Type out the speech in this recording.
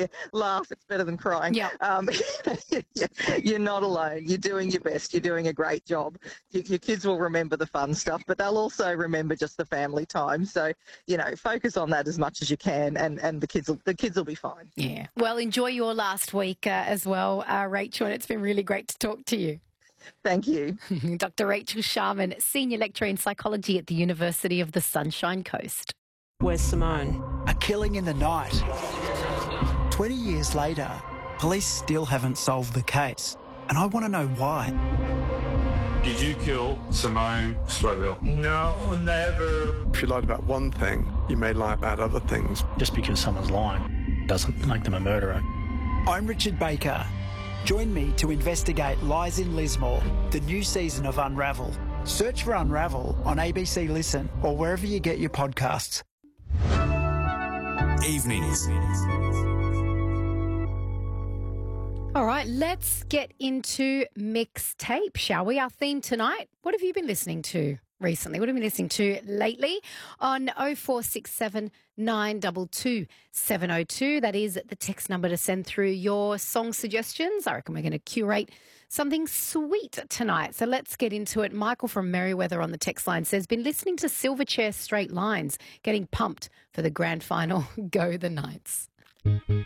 laugh. It's better than crying. Yeah. You're not alone. You're doing your best. You're doing a great job. Your kids will remember the fun stuff, but they'll also remember just the family time. So, focus on that as much as you can, and the kids will be fine. Yeah. Well, enjoy your last week as well, Rachel, and it's been really great to talk to you. Thank you. Dr. Rachel Sharman, Senior Lecturer in Psychology at the University of the Sunshine Coast. Where's Simone? A killing in the night. 20 years later, police still haven't solved the case, and I want to know why. Did you kill Simone Stroville? No, never. If you lied about one thing, you may lie about other things. Just because someone's lying doesn't make them a murderer. I'm Richard Baker. Join me to investigate Lies in Lismore, the new season of Unravel. Search for Unravel on ABC Listen or wherever you get your podcasts. Evenings. All right, let's get into mixtape, shall we? Our theme tonight, what have you been listening to recently? What have you been listening to lately? On 0467 922 702, that is the text number to send through your song suggestions. I reckon we're going to curate something sweet tonight. So let's get into it. Michael from Merriweather on the text line says, been listening to Silverchair Straight Lines, getting pumped for the grand final. Go the Knights.